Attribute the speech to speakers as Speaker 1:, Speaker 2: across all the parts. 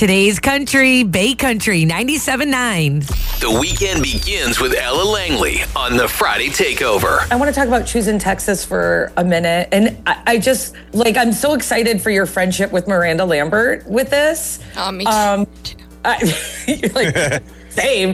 Speaker 1: Today's country, Bay Country 97.9.
Speaker 2: The weekend begins with Ella Langley on the Friday Takeover.
Speaker 3: I want to talk about Choosing Texas for a minute. And I just, I'm so excited for your friendship with Miranda Lambert with this.
Speaker 4: Me too.
Speaker 3: Same.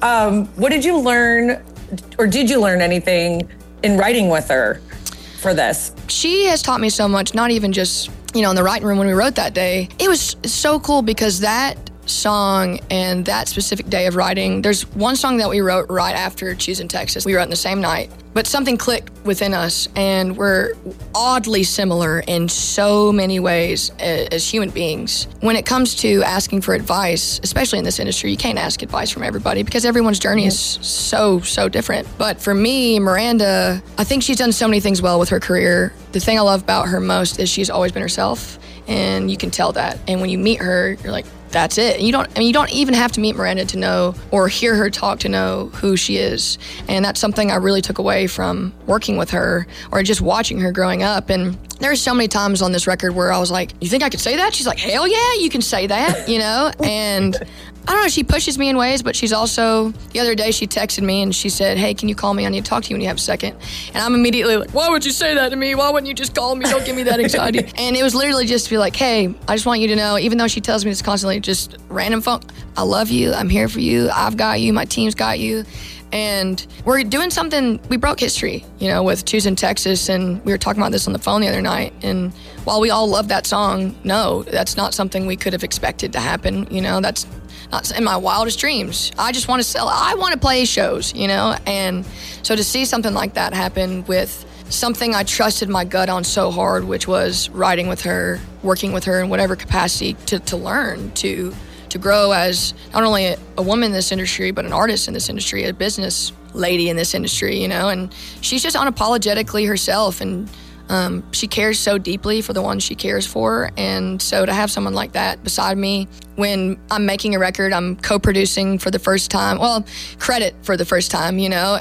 Speaker 3: What did you learn, or did you learn anything in writing with her for this?
Speaker 4: She has taught me so much, not even just, in the writing room when we wrote that day. It was so cool because that song and that specific day of writing, there's one song that we wrote right after Choosing Texas. We wrote in the same night, but something clicked within us, and we're oddly similar in so many ways as human beings. When it comes to asking for advice, especially in this industry, you can't ask advice from everybody because everyone's journey is so different. But for me, Miranda, I think she's done so many things well with her career. The thing I love about her most is she's always been herself, and you can tell that. And when you meet her, you're like, that's it. You don't even have to meet Miranda to know or hear her talk to know who she is. And that's something I really took away from working with her or just watching her growing up. And there's so many times on this record where I was like, you think I could say that? She's like, hell yeah, you can say that, And I don't know, she pushes me in ways, but she's also, the other day she texted me and she said, hey, can you call me? I need to talk to you when you have a second. And I'm immediately like, why would you say that to me? Why wouldn't you just call me? Don't give me that anxiety. And it was literally just to be like, hey, I just want you to know, even though she tells me this constantly, just random phone, I love you, I'm here for you, I've got you, my team's got you. And we're doing something, we broke history, with Choosing Texas, and we were talking about this on the phone the other night. And while we all love that song, no, that's not something we could have expected to happen. That's not in my wildest dreams. I just want to I want to play shows, And so to see something like that happen with something I trusted my gut on so hard, which was writing with her, working with her in whatever capacity to learn, to grow as not only a woman in this industry, but an artist in this industry, a business lady in this industry, And she's just unapologetically herself, and she cares so deeply for the ones she cares for. And so to have someone like that beside me when I'm making a record, I'm co-producing for the first time, credit for the first time,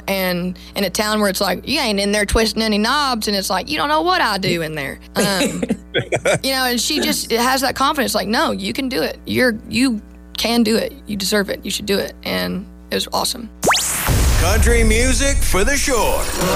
Speaker 4: and in a town where it's like, you ain't in there twisting any knobs, and it's like, you don't know what I do in there. And she just has that confidence, like, no, you can do it. You can do it. You deserve it. You should do it. And it was awesome.
Speaker 2: Country music for the shore.